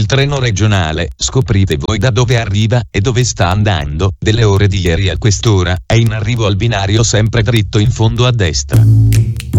il treno regionale, scoprite voi da dove arriva e dove sta andando, delle ore di ieri a quest'ora, è in arrivo al binario sempre dritto in fondo a destra.